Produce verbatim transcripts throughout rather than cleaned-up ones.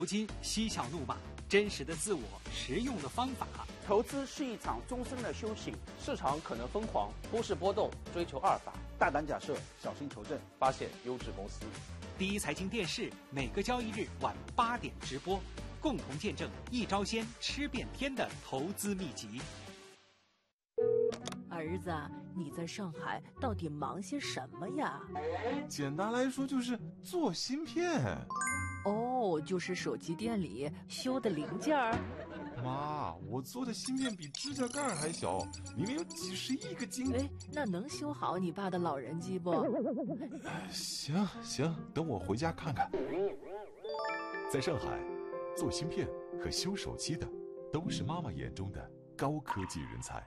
如今嬉笑怒骂，真实的自我，实用的方法。 投资是一场终身的修行，市场可能疯狂，波士波动，追求阿尔法，大胆假设，小心求证，发现优质公司。 第一财经电视每个交易日晚八点直播，共同见证一招鲜吃遍天的投资秘籍。 儿子，你在上海到底忙些什么呀？ 简单来说就是做芯片。 哦，就是手机店里修的零件儿。 妈，我做的芯片比指甲盖还小，明明有几十亿个晶。 哎，那能修好你爸的老人机不？ 行行，等我回家看看。 在上海，做芯片和修手机的都是妈妈眼中的高科技人才。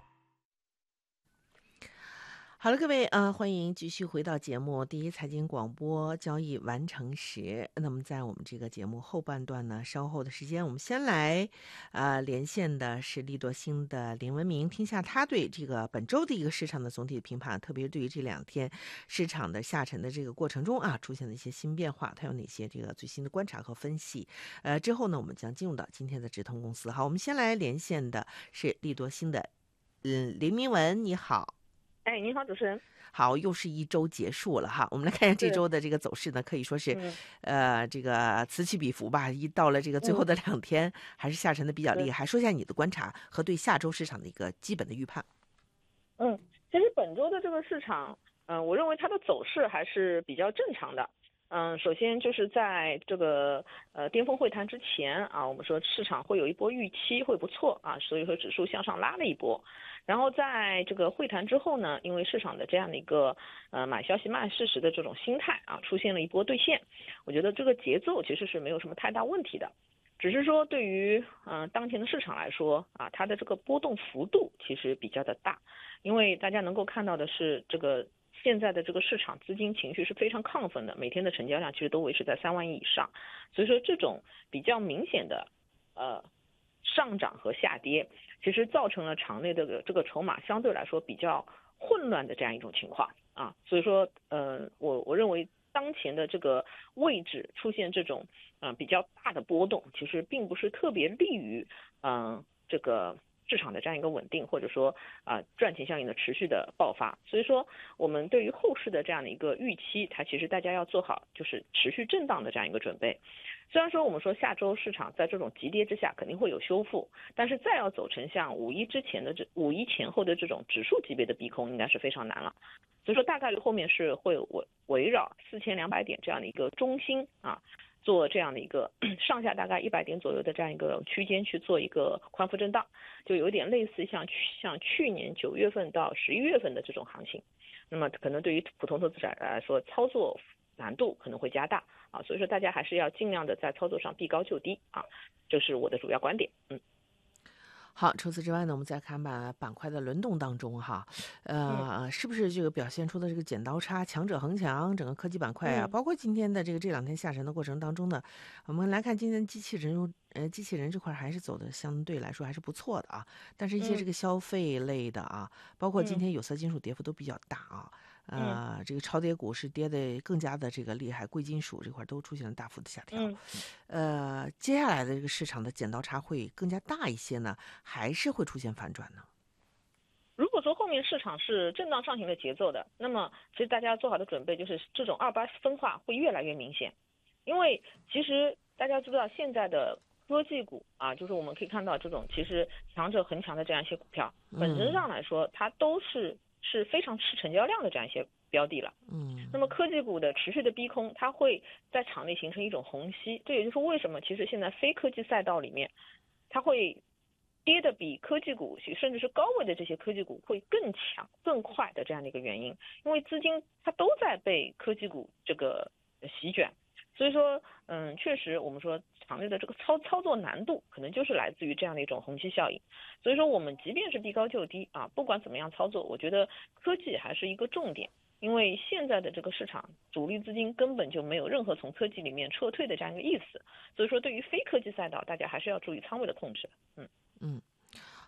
好了，各位啊、呃，欢迎继续回到节目第一财经广播交易完成时。那么在我们这个节目后半段呢，稍后的时间，我们先来啊、呃、连线的是利多星的林文明，听下他对这个本周的一个市场的总体的评判，特别对于这两天市场的下沉的这个过程中啊，出现的一些新变化，他有哪些这个最新的观察和分析。呃，之后呢，我们将进入到今天的直通公司。好，我们先来连线的是利多星的嗯林明文，你好。 哎，您好，主持人。 好，又是一周结束了哈，我们来看一下这周的这个走势呢，可以说是，嗯、呃，这个此起彼伏吧。一到了这个最后的两天，嗯、还是下沉的比较厉害。说一下你的观察和对下周市场的一个基本的预判。 嗯，其实本周的这个市场，嗯、呃，我认为它的走势还是比较正常的。嗯，首先就是在这个呃巅峰会谈之前啊，我们说市场会有一波预期会不错啊，所以说指数向上拉了一波。然后在这个会谈之后呢，因为市场的这样的一个呃买消息卖事实的这种心态啊，出现了一波兑现。我觉得这个节奏其实是没有什么太大问题的，只是说对于嗯、呃、当前的市场来说啊，它的这个波动幅度其实比较的大，因为大家能够看到的是这个。现在的这个市场资金情绪是非常亢奋的，每天的成交量其实都维持在三万亿以上，所以说这种比较明显的呃上涨和下跌，其实造成了场内的这个筹码相对来说比较混乱的这样一种情况啊，所以说呃我我认为当前的这个位置出现这种嗯、呃、比较大的波动，其实并不是特别利于嗯、呃、这个。市场的这样一个稳定，或者说啊、呃、赚钱效应的持续的爆发，所以说我们对于后市的这样的一个预期，它其实大家要做好就是持续震荡的这样一个准备。虽然说我们说下周市场在这种急跌之下肯定会有修复，但是再要走成像五一之前的这五一前后的这种指数级别的逼空，应该是非常难了。所以说大概率后面是会围围绕四千两百点这样的一个中心啊。做这样的一个上下大概一百点左右的这样一个区间去做一个宽幅震荡，就有点类似像像去年九月份到十一月份的这种行情。那么可能对于普通投资者来说，操作难度可能会加大啊，所以说大家还是要尽量的在操作上避高就低啊，这是我的主要观点。嗯。 好，除此之外呢，我们再看板板块的轮动当中哈，呃，嗯、是不是这个表现出的这个剪刀差，强者恒强，整个科技板块啊，嗯、包括今天的这个这两天下沉的过程当中呢，我们来看今天机器人呃机器人这块还是走的相对来说还是不错的啊，但是一些这个消费类的啊，嗯、包括今天有色金属跌幅都比较大啊。呃，这个超跌股是跌的更加的这个厉害，贵金属这块都出现了大幅的下调。嗯、呃，接下来的这个市场的剪刀差会更加大一些呢，还是会出现反转呢？ 如果说后面市场是震荡上行的节奏的，那么其实大家做好的准备就是这种二八分化会越来越明显，因为其实大家知道现在的科技股啊，就是我们可以看到这种其实强者恒强的这样一些股票，本质上来说它都是。是非常吃成交量的这样一些标的了，嗯，那么科技股的持续的逼空，它会在场内形成一种虹吸，这也就是为什么其实现在非科技赛道里面，它会跌的比科技股甚至是高位的这些科技股会更强、更快的这样的一个原因，因为资金它都在被科技股这个席卷，所以说，嗯，确实我们说场内的这个操操作难度可能就是来自于这样的一种虹吸效应。所以说我们即便是避高就低啊，不管怎么样操作，我觉得科技还是一个重点，因为现在的这个市场主力资金根本就没有任何从科技里面撤退的这样一个意思。所以说对于非科技赛道，大家还是要注意仓位的控制。嗯嗯。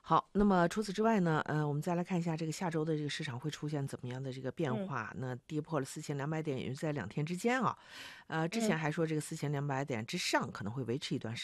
好，那么除此之外呢，呃，我们再来看一下这个下周的这个市场会出现怎么样的这个变化？嗯、那跌破了四千两百点，也是在两天之间啊。呃，之前还说这个四千两百点之上可能会维持一段时